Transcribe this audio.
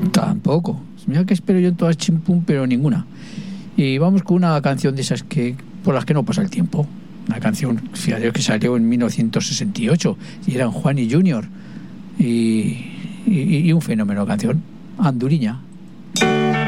Tampoco. Mira que espero yo en todas chimpum, pero ninguna. Y vamos con una canción de esas que por las que no pasa el tiempo. Una canción, fíjate, que salió en 1968 y eran Juan y Junior. Y un fenómeno de canción, Anduriña.